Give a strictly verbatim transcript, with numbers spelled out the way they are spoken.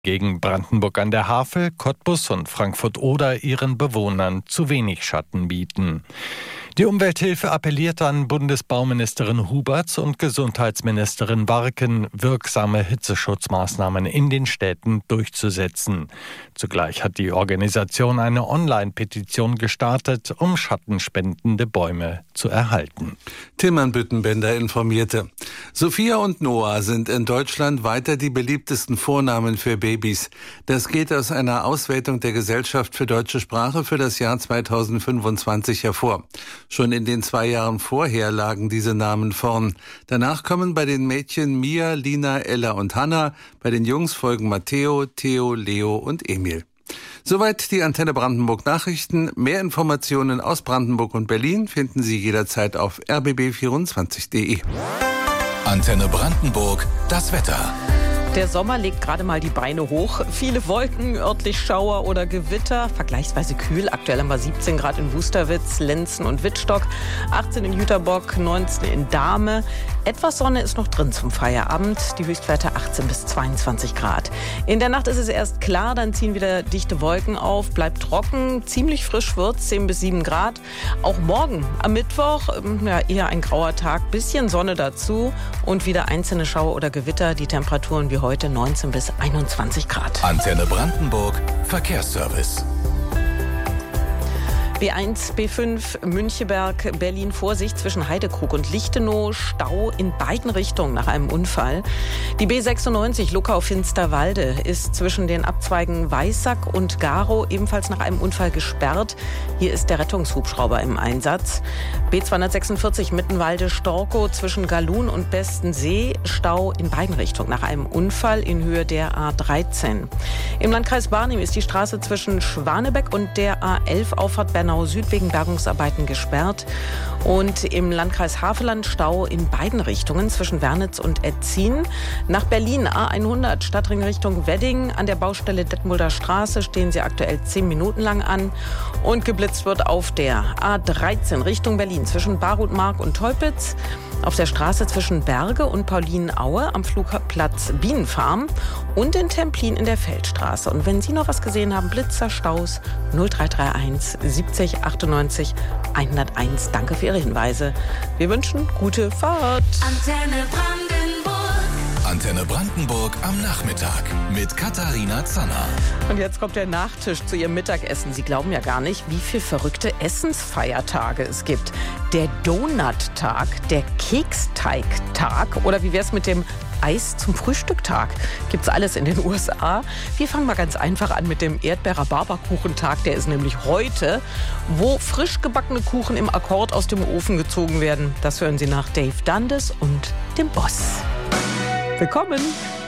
gegen Brandenburg an der Havel, Cottbus und Frankfurt-Oder ihren Bewohnern zu wenig Schatten bieten. Die Umwelthilfe appelliert an Bundesbauministerin Huberts und Gesundheitsministerin Warken, wirksame Hitzeschutzmaßnahmen in den Städten durchzusetzen. Zugleich hat die Organisation eine Online-Petition gestartet, um schattenspendende Bäume zu erhalten. Tilman Büttenbender informierte. Sophia und Noah sind in Deutschland weiter die beliebtesten Vornamen für Babys. Das geht aus einer Auswertung der Gesellschaft für deutsche Sprache für das Jahr zweitausendfünfundzwanzig hervor. Schon in den zwei Jahren vorher lagen diese Namen vorn. Danach kommen bei den Mädchen Mia, Lina, Ella und Hanna. Bei den Jungs folgen Matteo, Theo, Leo und Emil. Soweit die Antenne Brandenburg Nachrichten. Mehr Informationen aus Brandenburg und Berlin finden Sie jederzeit auf r b b vierundzwanzig punkt d e. Antenne Brandenburg, das Wetter. Der Sommer legt gerade mal die Beine hoch. Viele Wolken, örtlich Schauer oder Gewitter. Vergleichsweise kühl. Aktuell haben wir siebzehn Grad in Wusterwitz, Lenzen und Wittstock. achtzehn in Jüterbock, neunzehn in Dahme. Etwas Sonne ist noch drin zum Feierabend. Die Höchstwerte achtzehn bis zweiundzwanzig Grad. In der Nacht ist es erst klar, dann ziehen wieder dichte Wolken auf. Bleibt trocken, ziemlich frisch wird's, zehn bis sieben Grad. Auch morgen am Mittwoch, ja, eher ein grauer Tag. Bisschen Sonne dazu und wieder einzelne Schauer oder Gewitter. Die Temperaturen wie heute neunzehn bis einundzwanzig Grad. Antenne Brandenburg, Verkehrsservice. B eins, B fünf, Müncheberg, Berlin, Vorsicht zwischen Heidekrug und Lichtenau, Stau in beiden Richtungen nach einem Unfall. Die B sechsundneunzig, Luckau-Finsterwalde, ist zwischen den Abzweigen Weissack und Garow ebenfalls nach einem Unfall gesperrt. Hier ist der Rettungshubschrauber im Einsatz. B zweihundertsechsundvierzig, Mittenwalde-Storkow zwischen Galun und Bestensee, Stau in beiden Richtungen nach einem Unfall in Höhe der A dreizehn. Im Landkreis Barnim ist die Straße zwischen Schwanebeck und der A elf Auffahrt Bernau Süd wegen Bergungsarbeiten gesperrt. Und im Landkreis Havelland Stau in beiden Richtungen zwischen Wernitz und Etzin. Nach Berlin A hundert Stadtring Richtung Wedding. An der Baustelle Detmolder Straße stehen sie aktuell zehn Minuten lang an. Und geblitzt wird auf der A dreizehn Richtung Berlin zwischen Barutmark und Teupitz. Auf der Straße zwischen Berge und Paulinenaue am Flugplatz Bienenfarm und in Templin in der Feldstraße. Und wenn Sie noch was gesehen haben, Blitzer, Staus, null drei drei eins siebzig achtundneunzig hunderteins. Danke für Ihre Hinweise. Wir wünschen gute Fahrt. Antenne Brandenburg. Antenne Brandenburg am Nachmittag mit Katharina Zanner. Und jetzt kommt der Nachtisch zu Ihrem Mittagessen. Sie glauben ja gar nicht, wie viele verrückte Essensfeiertage es gibt. Der Donut-Tag, der Keksteig-Tag oder wie wär's mit dem Eis zum Frühstücktag? Gibt's alles in den U S A. Wir fangen mal ganz einfach an mit dem Erdbeer-Rhabarber-Kuchentag. Der ist nämlich heute, wo frisch gebackene Kuchen im Akkord aus dem Ofen gezogen werden. Das hören Sie nach Dave Dundas und dem Boss. Willkommen!